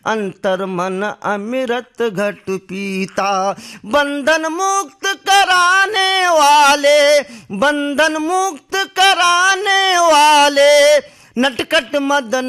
अंतर मन अमृत घट पीता। बंधन मुक्त कराने वाले, बंधन मुक्त कराने वाले, नटखट मदन